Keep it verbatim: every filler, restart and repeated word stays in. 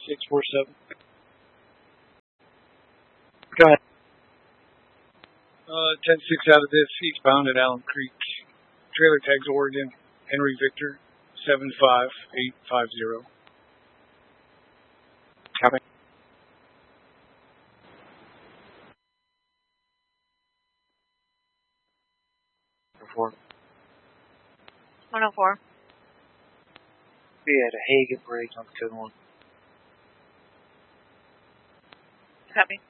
six four seven. Go ahead. Uh, ten six out of this, eastbound at Allen Creek. Trailer tags Oregon, Henry Victor, seven five eight five zero. Copy. Four. one oh four. We had a Hagen break on the code one. Copy.